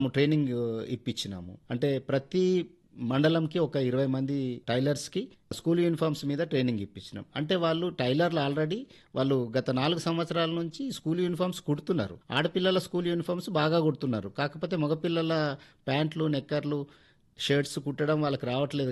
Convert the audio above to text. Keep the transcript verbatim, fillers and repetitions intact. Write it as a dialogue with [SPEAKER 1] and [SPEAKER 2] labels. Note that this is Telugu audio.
[SPEAKER 1] ట్రైనింగ్ ఇప్పించినాము. అంటే ప్రతి మండలంకి ఒక ఇరవై మంది టైలర్స్‌కి స్కూల్ యూనిఫార్మ్స్ మీద ట్రైనింగ్ ఇప్పించినాం. అంటే వాళ్ళు టైలర్లు ఆల్రెడీ వాళ్ళు గత నాలుగు సంవత్సరాల నుంచి స్కూల్ యూనిఫార్మ్స్ కుడుతున్నారు. ఆడపిల్లల స్కూల్ యూనిఫార్మ్స్ బాగా కుడుతున్నారు. కాకపోతే మగపిల్లల ప్యాంట్లు, నిక్కర్లు, షర్ట్స్ కుట్టడం వాళ్ళకి రావట్లేదు